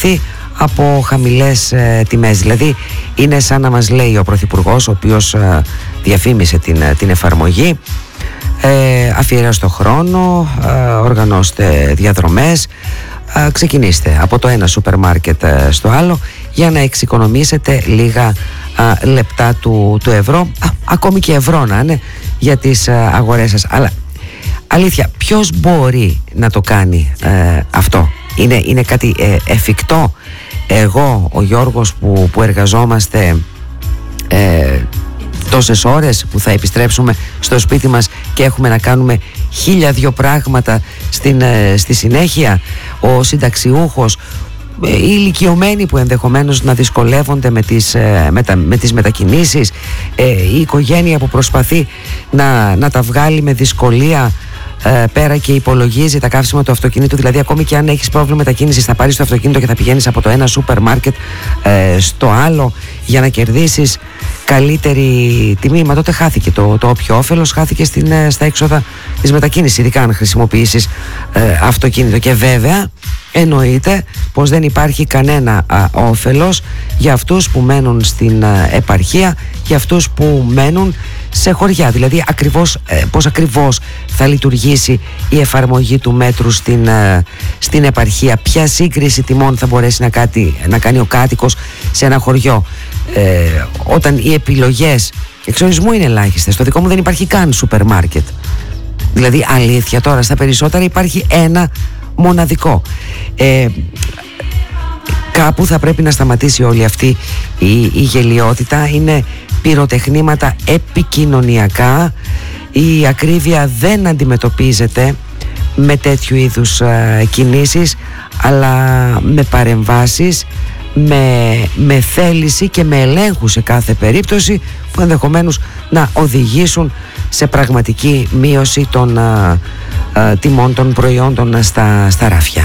από χαμηλές τιμές. Δηλαδή είναι σαν να μας λέει ο Πρωθυπουργός, ο οποίος διαφήμισε την εφαρμογή: αφιερώστε χρόνο, οργανώστε διαδρομές, ξεκινήστε από το ένα σούπερ μάρκετ στο άλλο για να εξοικονομήσετε λίγα λεπτά του ευρώ, ακόμη και ευρώ να είναι, για τις αγορές σας. Αλλά αλήθεια, ποιος μπορεί να το κάνει αυτό? Είναι κάτι εφικτό? Εγώ, ο Γιώργος, που εργαζόμαστε τόσες ώρες, που θα επιστρέψουμε στο σπίτι μας και έχουμε να κάνουμε 1002 πράγματα στη συνέχεια, ο συνταξιούχος, οι ηλικιωμένοι που ενδεχομένως να δυσκολεύονται με τις μετακινήσεις, η οικογένεια που προσπαθεί να τα βγάλει με δυσκολία πέρα και υπολογίζει τα καύσιμα του αυτοκινήτου. Δηλαδή ακόμη και αν έχεις πρόβλημα μετακίνησης, θα πάρεις το αυτοκίνητο και θα πηγαίνεις από το ένα σούπερ μάρκετ στο άλλο για να κερδίσεις καλύτερη τιμή. Μα τότε χάθηκε το όποιο όφελος, χάθηκε στα έξοδα της μετακίνησης, ειδικά αν χρησιμοποιήσεις αυτοκίνητο. Και βέβαια εννοείται πως δεν υπάρχει κανένα όφελος για αυτούς που μένουν στην επαρχία, για αυτούς που μένουν σε χωριά. Δηλαδή πώς ακριβώς θα λειτουργήσει η εφαρμογή του μέτρου στην επαρχία, ποια σύγκριση τιμών θα μπορέσει να κάνει ο κάτοικος σε ένα χωριό, όταν οι επιλογές εξορισμού είναι ελάχιστες. Στο δικό μου δεν υπάρχει καν σούπερ μάρκετ. Δηλαδή αλήθεια τώρα, στα περισσότερα υπάρχει ένα μοναδικό. Κάπου θα πρέπει να σταματήσει όλη αυτή η γελιότητα. Είναι πυροτεχνήματα επικοινωνιακά. Η ακρίβεια δεν αντιμετωπίζεται με τέτοιου είδους κινήσεις, αλλά με παρεμβάσεις, με θέληση και με ελέγχου σε κάθε περίπτωση, που ενδεχομένως να οδηγήσουν σε πραγματική μείωση των τιμών των προϊόντων στα ράφια.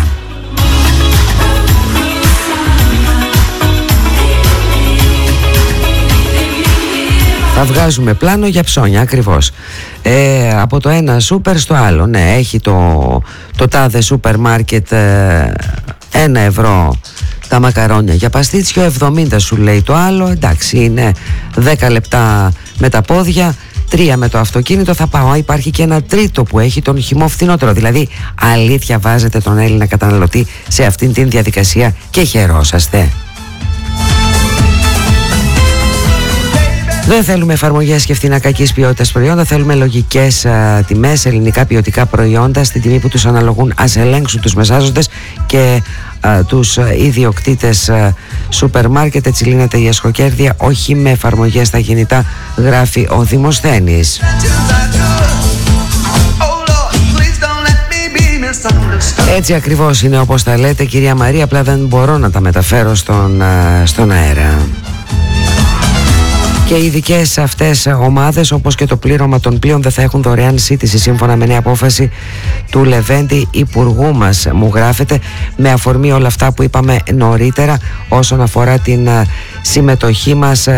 Θα βγάζουμε πλάνο για ψώνια, ακριβώς. Από το ένα σούπερ στο άλλο. Ναι, έχει το τάδε σούπερ μάρκετ 1 ευρώ τα μακαρόνια για παστίτσιο, 70 σου λέει το άλλο. Εντάξει, είναι 10 λεπτά με τα πόδια, 3 με το αυτοκίνητο θα πάω. Υπάρχει και ένα τρίτο που έχει τον χυμό φθηνότερο. Δηλαδή αλήθεια βάζετε τον Έλληνα καταναλωτή σε αυτήν την διαδικασία και χαιρόσαστε? Δεν θέλουμε εφαρμογές και φθηνά κακής ποιότητας προϊόντα. Θέλουμε λογικές τιμές, ελληνικά ποιοτικά προϊόντα στην τιμή που τους αναλογούν. Ας ελέγξουν τους μεσάζοντες και τους ιδιοκτήτες σούπερ μάρκετ. Έτσι λύνεται η εσχοκέρδεια, όχι με εφαρμογές στα κινητά, γράφει ο Δημοσθένης. Έτσι ακριβώς είναι όπως τα λέτε, κυρία Μαρία, απλά δεν μπορώ να τα μεταφέρω στον αέρα. Και οι ειδικές αυτές ομάδες, όπως και το πλήρωμα των πλοίων, δεν θα έχουν δωρεάν σύντηση σύμφωνα με νέα απόφαση του Λεβέντη, υπουργού μας, μου γράφεται, με αφορμή όλα αυτά που είπαμε νωρίτερα όσον αφορά την συμμετοχή μας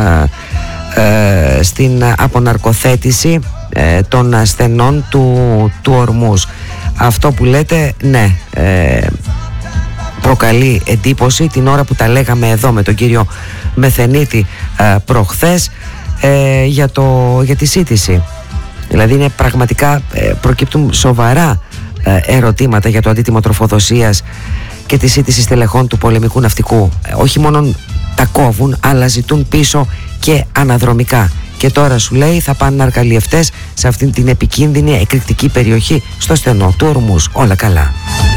στην αποναρκοθέτηση των ασθενών του Ορμούς. Αυτό που λέτε, ναι, προκαλεί εντύπωση την ώρα που τα λέγαμε εδώ με τον κύριο Μεθενίτη προχθές για τη σύντηση. Δηλαδή είναι πραγματικά, προκύπτουν σοβαρά ερωτήματα για το αντίτιμο τροφοδοσίας και τη σύντηση στελεχών του πολεμικού ναυτικού. Όχι μόνο τα κόβουν, αλλά ζητούν πίσω και αναδρομικά. Και τώρα σου λέει θα πάνε ναρκαλιευτές σε αυτήν την επικίνδυνη εκρηκτική περιοχή στο στενό του Ορμούς. Όλα καλά.